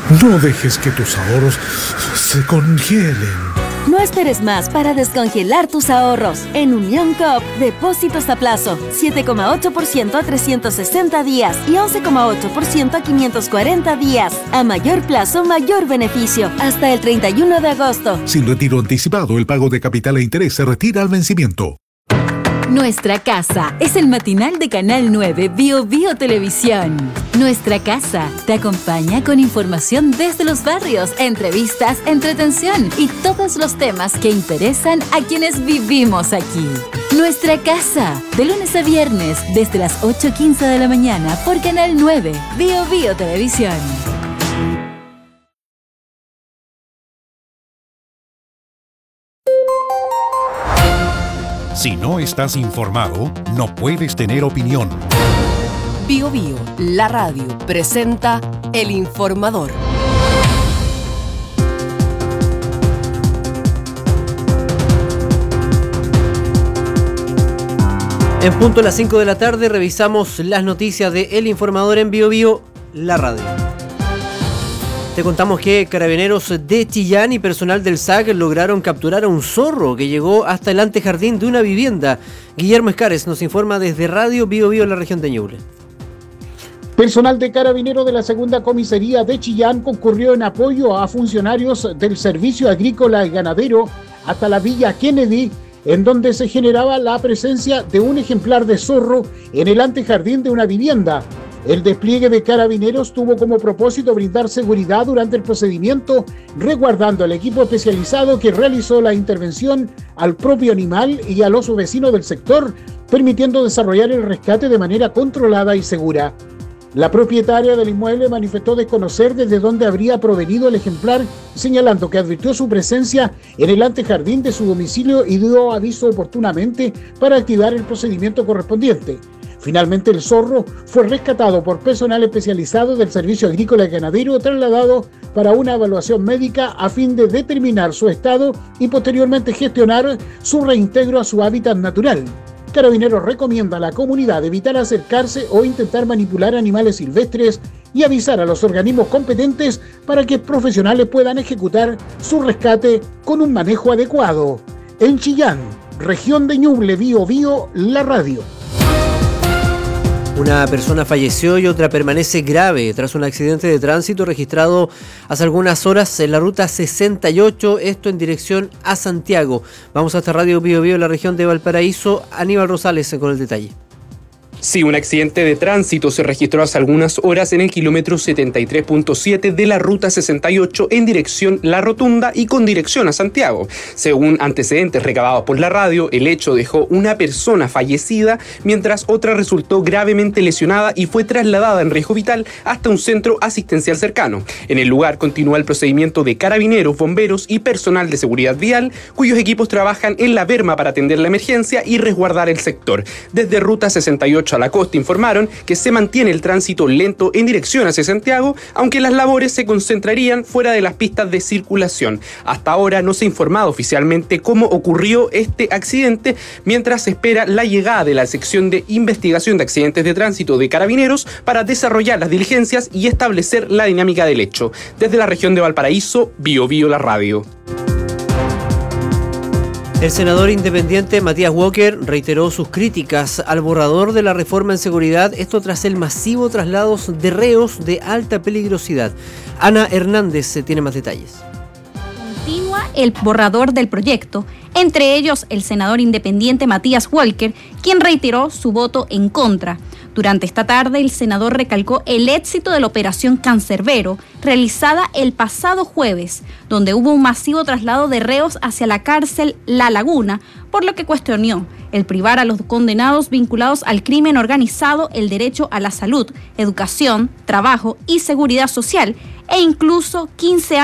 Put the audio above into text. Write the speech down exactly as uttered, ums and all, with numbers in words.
No dejes que tus ahorros se congelen. No esperes más para descongelar tus ahorros. En Unión Coop, depósitos a plazo, siete coma ocho por ciento a trescientos sesenta días y once coma ocho por ciento a quinientos cuarenta días. A mayor plazo, mayor beneficio. Hasta el treinta y uno de agosto. Sin retiro anticipado, el pago de capital e interés se retira al vencimiento. Nuestra Casa es el matinal de Canal nueve Bio Bio Televisión. Nuestra Casa te acompaña con información desde los barrios, entrevistas, entretención y todos los temas que interesan a quienes vivimos aquí. Nuestra Casa, de lunes a viernes, desde las ocho quince de la mañana por Canal nueve Bio Bio Televisión. Si no estás informado, no puedes tener opinión. Bio Bio, la radio, presenta El Informador. En punto a las cinco de la tarde revisamos las noticias de El Informador en Bio Bio, la radio. Te contamos que carabineros de Chillán y personal del S A C lograron capturar a un zorro que llegó hasta el antejardín de una vivienda. Guillermo Escares nos informa desde Radio Bio Bio en la región de Ñuble. Personal de Carabineros de la Segunda Comisaría de Chillán concurrió en apoyo a funcionarios del Servicio Agrícola y Ganadero hasta la Villa Kennedy, en donde se generaba la presencia de un ejemplar de zorro en el antejardín de una vivienda. El despliegue de Carabineros tuvo como propósito brindar seguridad durante el procedimiento, resguardando al equipo especializado que realizó la intervención al propio animal y a los vecinos del sector, permitiendo desarrollar el rescate de manera controlada y segura. La propietaria del inmueble manifestó desconocer desde dónde habría provenido el ejemplar, señalando que advirtió su presencia en el antejardín de su domicilio y dio aviso oportunamente para activar el procedimiento correspondiente. Finalmente, el zorro fue rescatado por personal especializado del Servicio Agrícola y Ganadero, trasladado para una evaluación médica a fin de determinar su estado y posteriormente gestionar su reintegro a su hábitat natural. Carabineros recomienda a la comunidad evitar acercarse o intentar manipular animales silvestres y avisar a los organismos competentes para que profesionales puedan ejecutar su rescate con un manejo adecuado. En Chillán, región de Ñuble, Bio Bio, la radio. Una persona falleció y otra permanece grave tras un accidente de tránsito registrado hace algunas horas en la ruta sesenta y ocho, esto en dirección a Santiago. Vamos hasta Radio Bio Bio en la región de Valparaíso. Aníbal Rosales con el detalle. Sí, un accidente de tránsito se registró hace algunas horas en el kilómetro setenta y tres punto siete de la ruta sesenta y ocho en dirección La Rotunda y con dirección a Santiago. Según antecedentes recabados por la radio, el hecho dejó una persona fallecida, mientras otra resultó gravemente lesionada y fue trasladada en riesgo vital hasta un centro asistencial cercano. En el lugar continúa el procedimiento de carabineros, bomberos y personal de seguridad vial, cuyos equipos trabajan en la berma para atender la emergencia y resguardar el sector. Desde ruta sesenta y ocho a la costa informaron que se mantiene el tránsito lento en dirección hacia Santiago, aunque las labores se concentrarían fuera de las pistas de circulación. Hasta ahora no se ha informado oficialmente cómo ocurrió este accidente, mientras se espera la llegada de la sección de investigación de accidentes de tránsito de Carabineros para desarrollar las diligencias y establecer la dinámica del hecho. Desde la región de Valparaíso, Bio Bio la radio. El senador independiente Matías Walker reiteró sus críticas al borrador de la reforma en seguridad, esto tras el masivo traslado de reos de alta peligrosidad. Ana Hernández tiene más detalles. Continúa el borrador del proyecto, entre ellos el senador independiente Matías Walker, quien reiteró su voto en contra. Durante esta tarde, el senador recalcó el éxito de la operación Cancerbero, realizada el pasado jueves, donde hubo un masivo traslado de reos hacia la cárcel La Laguna, por lo que cuestionó el privar a los condenados vinculados al crimen organizado el derecho a la salud, educación, trabajo y seguridad social, e incluso quince años